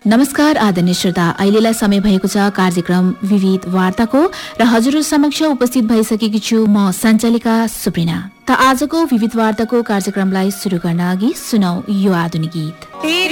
नमस्कार आदरणीय श्रोता, अहिलेलाई समय भएको छ कार्यक्रम विविध वार्ताको र हजुर समक्ष उपस्थित भइसकेकी छु म सञ्चालिका सुप्रिना। त आजको विविध वार्ताको कार्यक्रमलाई सुरु गर्न अघि सुनौ यो आधुनिक गीत।